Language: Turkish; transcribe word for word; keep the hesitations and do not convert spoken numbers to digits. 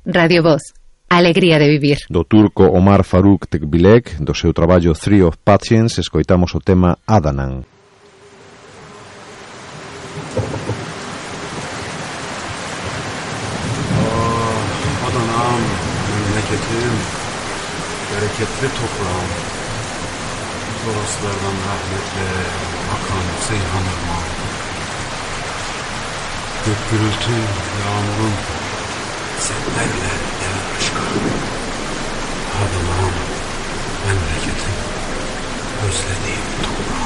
Radio Voz, alegría de vivir. Do turco Omar Faruk Tekbilek, do seu traballo Three of Patience, escoitamos o tema Adanan. Ah, Adana'm, memleketim, bereketli toprağım, Toroslardan rahmetle akan Seyhan Irmağı. Gök gürültü, yağmurun, setlerle deve aşkı. Adana'm, memleketim, özlediğim toprağım.